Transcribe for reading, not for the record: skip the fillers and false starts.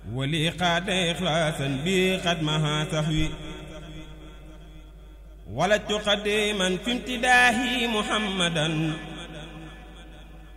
ولي قاد إخلاصا بي قدمها تهوي ولدت قديما في امتداه محمدا